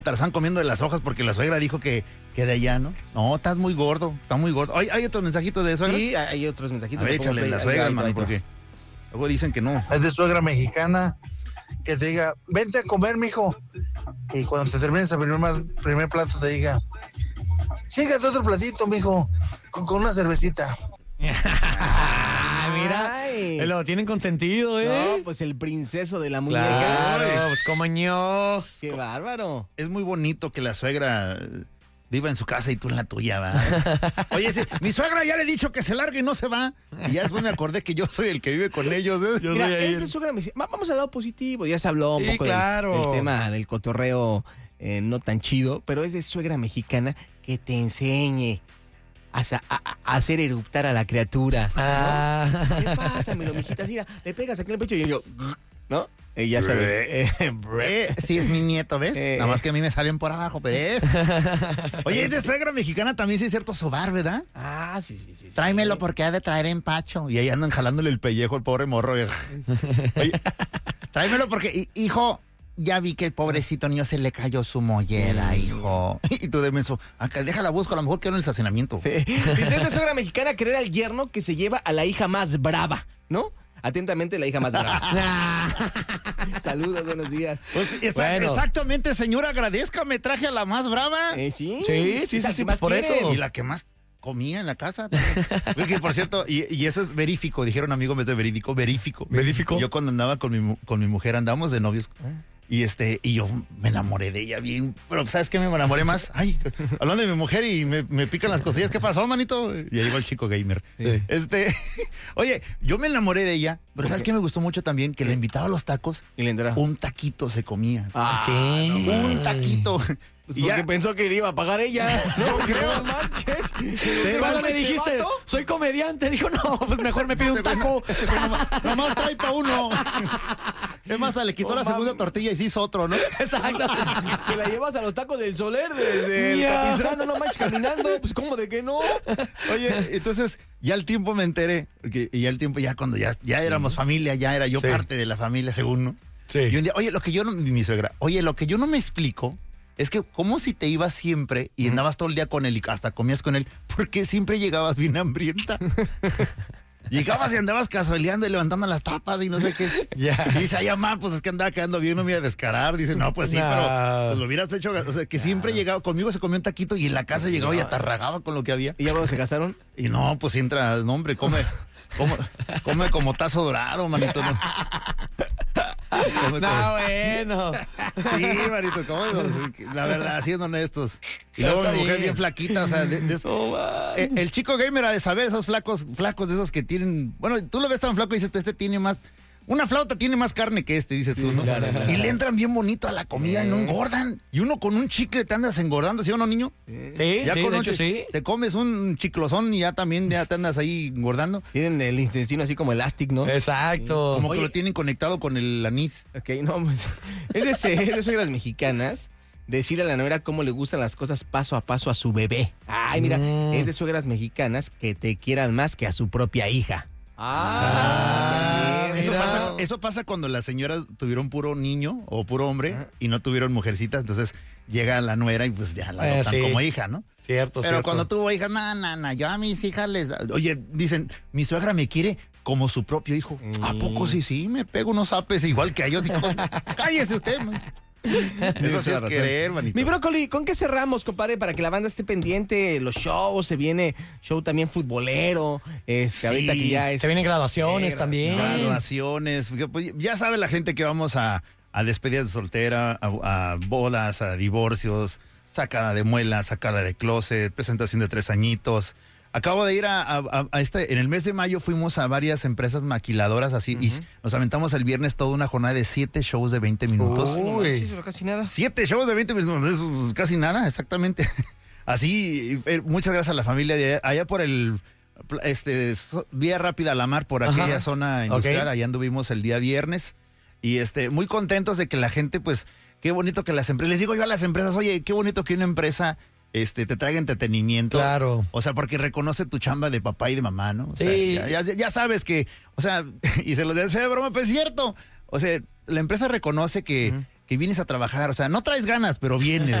Tarzán comiendo de las hojas porque la suegra dijo que de allá, ¿no? No, estás muy gordo, está muy gordo. ¿Hay otros mensajitos de suegras? Sí, hay otros mensajitos. A ver, échale la suegra, hermano, porque luego dicen que no. Es de suegra mexicana que te diga, vente a comer, mijo. Y cuando te termines el primer plato te diga, chígate otro platito, mijo, con una cervecita. Mira, Ay. lo tienen consentido, ¿eh? No, pues el princeso de la muñeca. Claro, pues como ño. Qué bárbaro. Es muy bonito que la suegra viva en su casa y tú en la tuya, ¿va? Oye, sí, mi suegra ya le he dicho que se largue y no se va. Y ya después me acordé que yo soy el que vive con ellos. ¿Eh? Mira, ese suegra me dice, vamos al lado positivo. Ya se habló un poco del tema del cotorreo no tan chido, pero es de suegra mexicana que te enseñe a hacer eruptar a la criatura. ¿No? ¿Qué pasa, mijita? Mira, le pegas aquí en el pecho y yo, ¿no? Ya sabe. Sí, es mi nieto, ¿ves? Nada más que a mí me salen por abajo, pero es. Oye, es de suegra mexicana también, sí es cierto, sobar, ¿verdad? Ah, sí. Tráemelo porque ha de traer empacho. Y ahí andan jalándole el pellejo al pobre morro. Oye, tráemelo porque, hijo, ya vi que el pobrecito niño se le cayó su mollera, hijo. Y tú de menso, acá, déjala busco, a lo mejor quedó en el estacionamiento. Sí. Dice, es de suegra mexicana querer al yerno que se lleva a la hija más brava, ¿no? Atentamente, la hija más brava. Saludos, buenos días. Pues, exactamente, señora, agradezcame, traje a la más brava. Sí, pues por eso. Y la que más comía en la casa. Que, por cierto, y eso es verífico, dijeron amigo, me de verífico. ¿Verífico? Yo cuando andaba con mi mujer, andábamos de novios. Y yo me enamoré de ella bien, pero ¿sabes qué? Me enamoré más. Ay, hablando de mi mujer y me pican las cosillas. ¿Qué pasó, manito? Y ya llegó el chico gamer. Sí. Oye, yo me enamoré de ella, pero ¿sabes qué me gustó mucho también? Que le invitaba a los tacos. Y le entraba. Un taquito se comía. ¿Qué? Un taquito. Pues porque pensó que le iba a pagar ella. No creo. No manches. Cuando le dijiste, soy comediante, dijo, no, pues mejor me pido un taco. Nomás trae pa' uno. Es más, le quitó la segunda tortilla y se hizo otro, ¿no? Exacto. Que la llevas a los tacos del Soler desde el Capistrano, no manches, caminando. Pues, ¿cómo de que no? Oye, entonces, ya al tiempo me enteré. Y ya al tiempo, ya cuando ya éramos familia, ya era yo parte de la familia, según, ¿no? Sí. Y un día, oye, lo que yo no me explico es que como si te ibas siempre y andabas todo el día con él y hasta comías con él, porque siempre llegabas bien hambrienta. Llegabas y andabas casualeando y levantando las tapas y no sé qué. Y dice, ay, mamá, pues es que andaba quedando bien, no me iba a descarar. Dice, no, pues sí, pero pues lo hubieras hecho. O sea, que siempre llegaba, conmigo se comía un taquito y en la casa llegaba y atarragaba con lo que había. ¿Y ya cuando se casaron? Y no, pues entra, no, hombre, come como tazo dorado, manito. ¿No? Bueno. Sí, manito, la verdad, siendo honestos. Y luego mi mujer bien flaquita, o sea, el chico gamer ha de saber, esos flacos de esos que tienen, bueno, tú lo ves tan flaco y dices, este tiene más, una flauta tiene más carne que dices tú, ¿no? Claro. Y le entran bien bonito a la comida y no engordan. Y uno con un chicle te andas engordando, ¿sí o no, niño? Sí, ya sí, con de hecho sí. Te comes un chiclosón y ya también te andas ahí engordando. Tienen el intestino así como elástico, ¿no? Exacto. Como que lo tienen conectado con el anís. Ok, no, pues, es de suegras mexicanas decirle a la nuera cómo le gustan las cosas paso a paso a su bebé. Ay, mira, es de suegras mexicanas que te quieran más que a su propia hija. Eso pasa cuando las señoras tuvieron puro niño o puro hombre y no tuvieron mujercitas, entonces llega la nuera y pues ya la adoptan como hija, ¿no? Cierto. Pero cuando tuvo hijas, yo a mis hijas Oye, dicen, mi suegra me quiere como su propio hijo. ¿A poco sí? Me pego unos zapes igual que a ellos. Digo, cállese usted, man. Eso sí es querer, manito. Mi brócoli, ¿con qué cerramos, compadre? Para que la banda esté pendiente, los shows, se viene show también futbolero, ahorita que ya es... Se vienen graduaciones también. Graduaciones, pues, ya sabe la gente que vamos a despedidas de soltera, a bodas, a divorcios, sacada de muela, sacada de closet, presentación de 3 añitos. Acabo de ir en el mes de mayo fuimos a varias empresas maquiladoras así y nos aventamos el viernes toda una jornada de 7 shows de 20 minutos. Uy, casi nada. 7 shows de 20 minutos, es casi nada, exactamente. Así, muchas gracias a la familia de allá por el Vía Rápida a la Mar, por aquella zona industrial, allá anduvimos el día viernes y muy contentos de que la gente, pues, qué bonito que las empresas, les digo yo a las empresas, oye, qué bonito que una empresa te traiga entretenimiento. Claro. O sea, porque reconoce tu chamba de papá y de mamá, ¿no? O sí. sea, ya sabes que, o sea, y se lo dice de broma, pues es cierto. O sea, la empresa reconoce que que vienes a trabajar, o sea, no traes ganas, pero vienes.